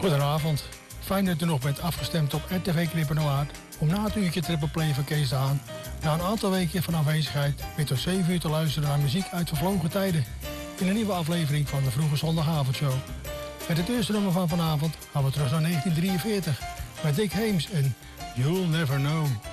Goedenavond. Fijn dat u nog bent afgestemd op RTV Knippennoord om na het uurtje Triple Play van Kees Daan na een aantal weken van afwezigheid weer tot 7 uur te luisteren naar muziek uit vervlogen tijden in een nieuwe aflevering van de Vroege Zondagavondshow. Met het eerste nummer van vanavond gaan we terug naar 1943 met Dick Heems en You'll Never Know.